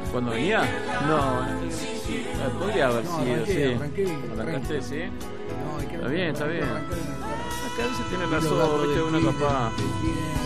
¿Cuándo venía? No, podría haber sido, sí. Arrancaste, sí. No, hay que Está bien, está bien. arrancar en el carro. Acá a veces tiene Y los razón, gatos viste, de uno Tigre, capaz. de Tigre.